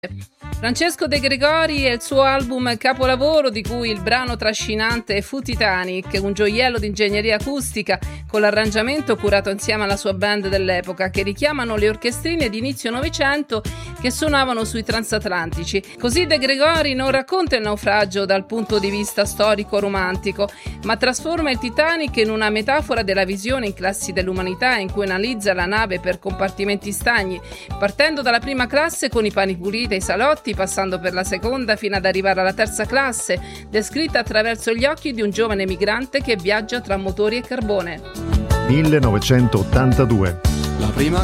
Francesco De Gregori e il suo album capolavoro, di cui il brano trascinante fu Titanic, un gioiello di ingegneria acustica con l'arrangiamento curato insieme alla sua band dell'epoca, che richiamano le orchestrine di inizio Novecento che suonavano sui transatlantici. Così De Gregori non racconta il naufragio dal punto di vista storico-romantico, ma trasforma il Titanic in una metafora della visione in classi dell'umanità, in cui analizza la nave per compartimenti stagni, partendo dalla prima classe con i pani puliti e i salotti, passando per la seconda fino ad arrivare alla terza classe, descritta attraverso gli occhi di un giovane migrante che viaggia tra motori e carbone. 1982. La prima